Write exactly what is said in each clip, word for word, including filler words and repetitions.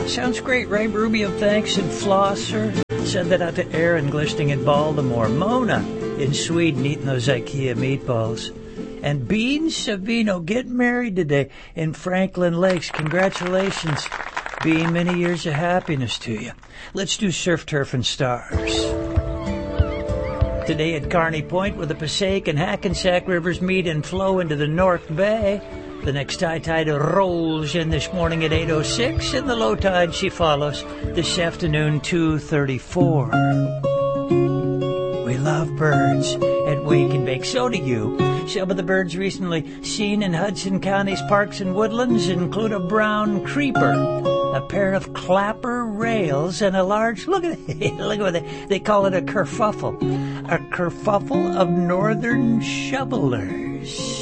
Sounds great, right, Ruby? Of thanks and Flosser. Send that out to Aaron Glishting in Baltimore. Mona in Sweden eating those IKEA meatballs. And Bean Savino getting married today in Franklin Lakes. Congratulations, Bean. Many years of happiness to you. Let's do Surf, Turf, and Stars. Today at Kearney Point, where the Passaic and Hackensack rivers meet and flow into the North Bay. The next high tide rolls in this morning at eight oh six, and the low tide she follows this afternoon, two thirty-four. We love birds at Wake and Bake. So do you. Some of the birds recently seen in Hudson County's parks and woodlands include a brown creeper, a pair of clapper rails, and a large, look at it, look at what they, they call it, a kerfuffle. A kerfuffle of northern shovelers.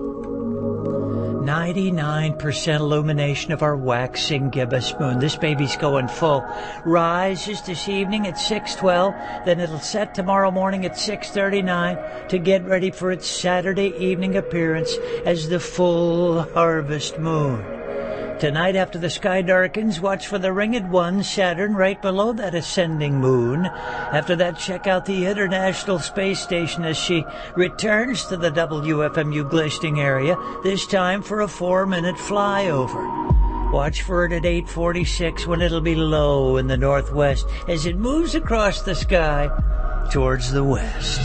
ninety-nine percent illumination of our waxing gibbous moon. This baby's going full. Rises this evening at six twelve, then it'll set tomorrow morning at six thirty-nine to get ready for its Saturday evening appearance as the full harvest moon. Tonight, after the sky darkens, watch for the Ringed One, Saturn, right below that ascending moon. After that, check out the International Space Station as she returns to the W F M U Glishting area, this time for a four-minute flyover. Watch for it at eight forty-six when it'll be low in the northwest as it moves across the sky towards the west.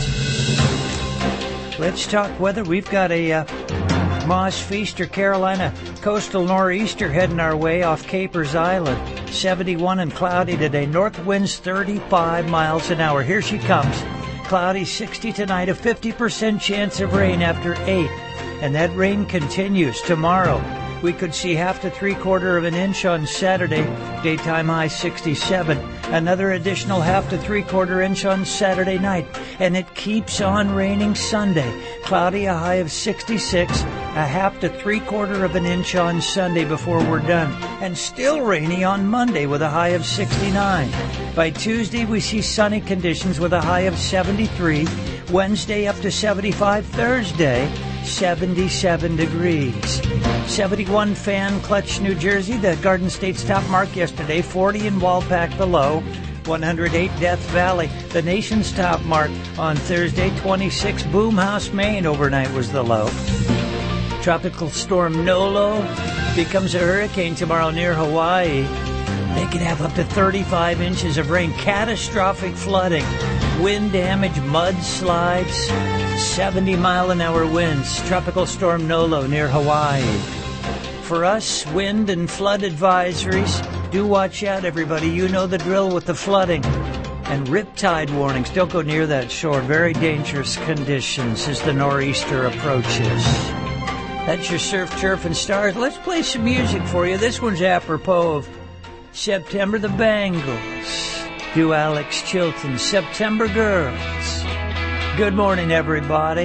Let's talk weather. We've got a uh, Moss Feaster, Carolina coastal nor'easter heading our way off Capers Island. seventy-one and cloudy today. North winds thirty-five miles an hour. Here she comes. Cloudy sixty tonight, a fifty percent chance of rain after eight. And that rain continues tomorrow. We could see half to three-quarter of an inch on Saturday, daytime high sixty-seven. Another additional half to three-quarter inch on Saturday night. And it keeps on raining Sunday. Cloudy, a high of sixty-six, a half to three-quarter of an inch on Sunday before we're done. And still rainy on Monday with a high of sixty-nine. By Tuesday, we see sunny conditions with a high of seventy-three. Wednesday, up to seventy-five. Thursday, seventy-seven degrees. seventy-one Fan Clutch, New Jersey, the Garden State's top mark yesterday. forty in Walpack, the low. one hundred eight Death Valley, the nation's top mark on Thursday. twenty-six Boomhouse, Maine, overnight was the low. Tropical storm Nolo becomes a hurricane tomorrow near Hawaii. They could have up to thirty-five inches of rain. Catastrophic flooding, wind damage, mudslides, seventy mile an hour winds. Tropical storm Nolo near Hawaii. For us, wind and flood advisories. Do watch out, everybody. You know the drill with the flooding. And riptide warnings. Don't go near that shore. Very dangerous conditions as the nor'easter approaches. That's your Surf, Turf, and Stars. Let's play some music for you. This one's apropos of September. The Bangles do Alex Chilton, September Girls. Good morning, everybody.